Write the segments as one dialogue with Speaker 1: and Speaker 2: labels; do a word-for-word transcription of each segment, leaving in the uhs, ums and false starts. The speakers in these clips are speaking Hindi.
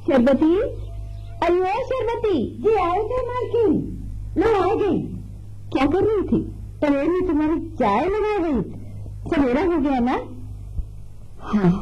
Speaker 1: शरबती, अरे शरबती
Speaker 2: जी आए थे मालकिन। लो आ गई।
Speaker 1: क्या कर रही थी?
Speaker 2: सवेरे में तुम्हारी चाय लगा गई। सवेरा हो गया ना?
Speaker 1: हाँ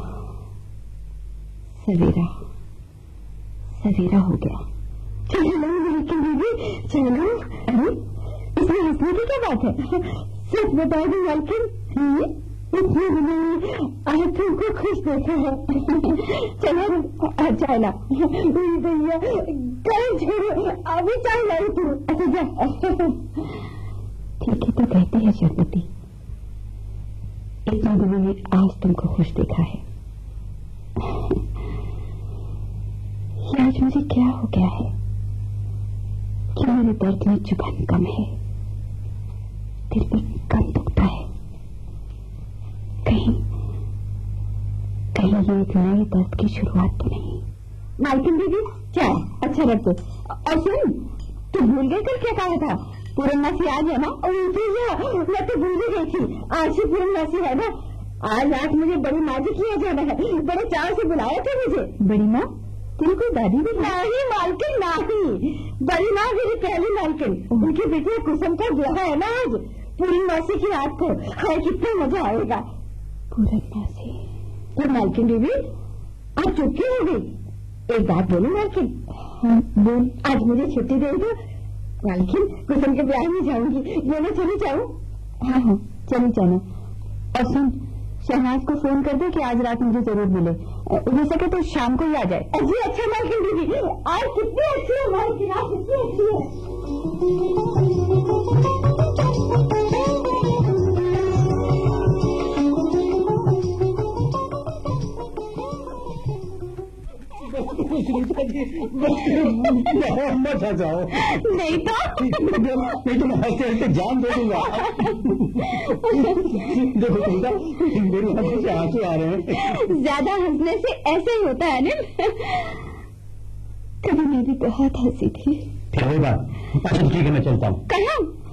Speaker 1: सवेरा सवेरा हो गया।
Speaker 2: चलो मालकिन दीदी चलो। अरे इसमें हंसने की क्या बात है? सच बता दो मालकिन, इतने दिनों आज तुमको खुश देखा है। चलो चाय ला। भैया कल छोड़ो, अभी चाय लाई तू। अच्छा जा।
Speaker 1: ठीक है तो कहती है शरबती, इतने दिनों में आज तुमको खुश देखा है। ये आज मुझे क्या हो गया है कि मेरे दर्द में चुभन कम है, दिल भी कम दुखता है। कहीं कहीं ये एक नए दर्द की शुरुआत तो नहीं।
Speaker 2: मालकिन दीदी चाय अच्छा रख दो। और सुन, तू भूल गई कल क्या कहा था? पूर्णमासी आज है ना? मैं तो भूल ही गई थी, आज से पूर्णमासी है ना। आज रात मुझे बड़ी माँ जी किया जाना है, बड़े चाव से बुलाया था मुझे।
Speaker 1: बड़ी माँ? तेरी कोई दादी भी
Speaker 2: नहीं मालकिन नहीं, बड़ी माँ मेरी पहली मालकिन। उनकी बेटी कुसुम का ब्याह है ना आज, पूर्णमासी की रात को। हाँ कितना मजा आएगा।
Speaker 1: पूर्णमासी?
Speaker 2: और मालकिन दीदी आज चुप क्यों हो गई? एक बात बोलो मालकिन।
Speaker 1: हाँ बोल।
Speaker 2: आज मुझे छुट्टी दे दो मालकिन, कुसुम के ब्याह में जाऊंगी। ये मैं चली जाऊँ?
Speaker 1: हाँ हाँ चली जाना। और सुन, शहनाज को फोन कर दे कि आज रात मुझे जरूर मिले, हो सके तो शाम को ही आ जाए।
Speaker 2: जी अच्छा मालकिन दीदी, आज कितनी अच्छी है मालकिन, आज कितनी अच्छी है।
Speaker 3: मत आ जाओ।
Speaker 1: नहीं तो
Speaker 3: नहीं तो मैं हंसते हंसते जान दे दूंगा। देखो तुमका मेरी आंखों से आंसू आ रहे हैं।
Speaker 1: ज्यादा हंसने से ऐसे ही होता है ना। कभी मैं भी बहुत हंसी थी।
Speaker 3: फिर वही बात। अच्छा ठीक है मैं चलता हूँ।
Speaker 1: कहाँ?